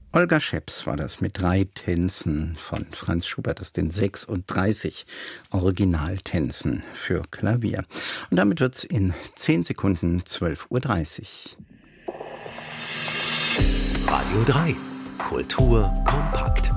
Olga Scheps war das mit 3 Tänzen von Franz Schubert aus den 36 Originaltänzen für Klavier. Und damit wird es in 10 Sekunden 12:30 Uhr. Radio 3. Kultur kompakt.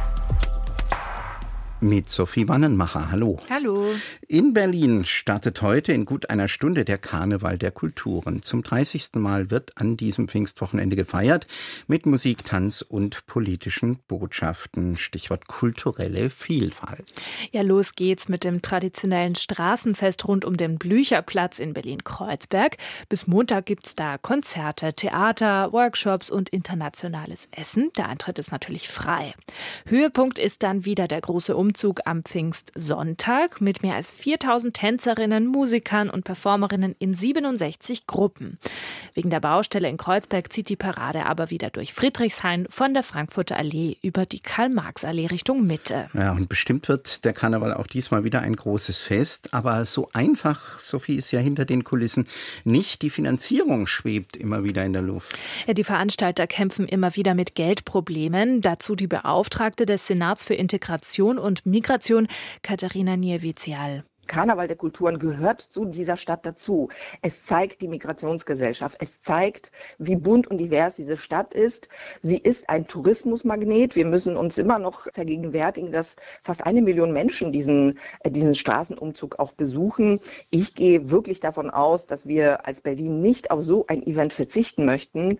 Mit Sophie Wannenmacher. Hallo. Hallo. In Berlin startet heute in gut einer Stunde der Karneval der Kulturen. Zum 30. Mal wird an diesem Pfingstwochenende gefeiert mit Musik, Tanz und politischen Botschaften. Stichwort kulturelle Vielfalt. Ja, los geht's mit dem traditionellen Straßenfest rund um den Blücherplatz in Berlin-Kreuzberg. Bis Montag gibt's da Konzerte, Theater, Workshops und internationales Essen. Der Eintritt ist natürlich frei. Höhepunkt ist dann wieder der große Umzug am Pfingstsonntag mit mehr als 4000 Tänzerinnen, Musikern und Performerinnen in 67 Gruppen. Wegen der Baustelle in Kreuzberg zieht die Parade aber wieder durch Friedrichshain von der Frankfurter Allee über die Karl-Marx-Allee Richtung Mitte. Ja, und bestimmt wird der Karneval auch diesmal wieder ein großes Fest. Aber so einfach, Sophie, ist ja hinter den Kulissen nicht. Die Finanzierung schwebt immer wieder in der Luft. Ja, die Veranstalter kämpfen immer wieder mit Geldproblemen. Dazu die Beauftragte des Senats für Integration und Migration, Katharina Niewizial. Karneval der Kulturen gehört zu dieser Stadt dazu. Es zeigt die Migrationsgesellschaft. Es zeigt, wie bunt und divers diese Stadt ist. Sie ist ein Tourismusmagnet. Wir müssen uns immer noch vergegenwärtigen, dass fast 1 Million Menschen diesen Straßenumzug auch besuchen. Ich gehe wirklich davon aus, dass wir als Berlin nicht auf so ein Event verzichten möchten.